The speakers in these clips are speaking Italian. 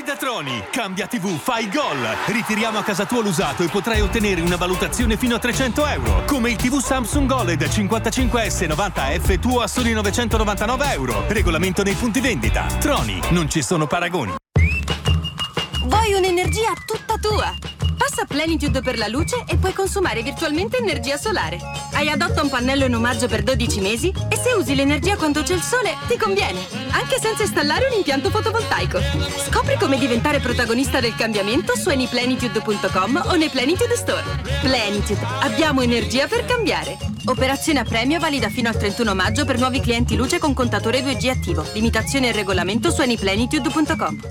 Da Troni, cambia TV, fai gol. Ritiriamo a casa tua l'usato e potrai ottenere una valutazione fino a €300. Come il TV Samsung OLED 55S 90F tuo a soli €999. Regolamento nei punti vendita. Troni, non ci sono paragoni. Vuoi un'energia tutta tua? Passa a Plenitude per la luce e puoi consumare virtualmente energia solare. Hai Adotta un pannello in omaggio per 12 mesi e se usi l'energia quando c'è il sole ti conviene, anche senza installare un impianto fotovoltaico. Scopri come diventare protagonista del cambiamento su anyplenitude.com o nei Plenitude Store. Plenitude, abbiamo energia per cambiare. Operazione a premio valida fino al 31 maggio per nuovi clienti luce con contatore 2G attivo. Limitazione e regolamento su anyplenitude.com.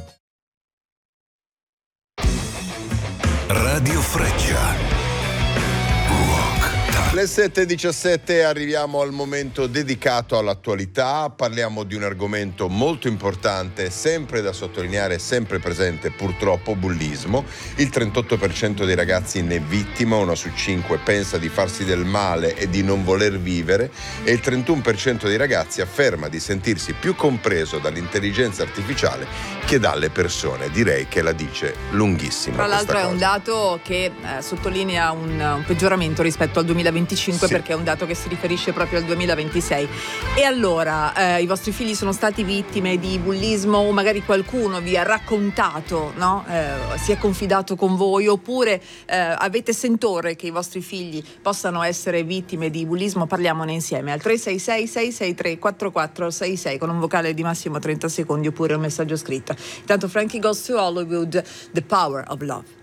Radio Freccia. Le 7:17, arriviamo al momento dedicato all'attualità. Parliamo di un argomento molto importante, sempre da sottolineare, sempre presente purtroppo: bullismo. Il 38% dei ragazzi ne è vittima, 1 su 5 pensa di farsi del male e di non voler vivere, e il 31% dei ragazzi afferma di sentirsi più compreso dall'intelligenza artificiale che dalle persone. Direi che la dice lunghissima. Tra l'altro è un dato che sottolinea un peggioramento rispetto al 2025, Sì. perché è un dato che si riferisce proprio al 2026. E allora, i vostri figli sono stati vittime di bullismo, o magari qualcuno vi ha raccontato, no? Si è confidato con voi, oppure avete sentore che i vostri figli possano essere vittime di bullismo? Parliamone insieme al 366-663-4466 con un vocale di massimo 30 secondi oppure un messaggio scritto. Intanto Frankie Goes to Hollywood, The Power of Love.